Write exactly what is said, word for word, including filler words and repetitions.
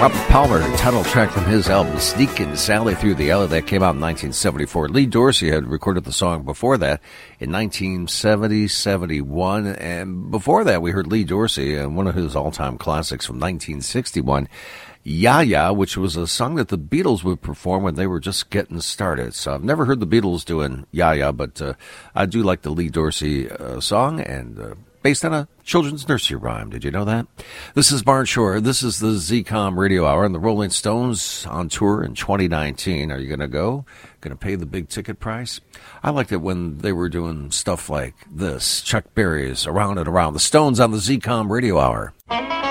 Robert Palmer, title track from his album Sneakin' Sally Through the Alley, that came out in nineteen seventy-four. Lee Dorsey had recorded the song before that in nineteen seventy, seventy-one, and before that we heard Lee Dorsey and one of his all-time classics from nineteen sixty-one, Ya Ya, which was a song that the Beatles would perform when they were just getting started. So I've never heard the Beatles doing Ya Ya, but uh, I do like the Lee Dorsey uh, song, and uh, based on a children's nursery rhyme. Did you know that? This is Barn Shore. This is the Z COM Radio Hour, and the Rolling Stones on tour in twenty nineteen. Are you going to go? Going to pay the big ticket price? I liked it when they were doing stuff like this. Chuck Berry's Around and Around. The Stones on the Z COM Radio Hour.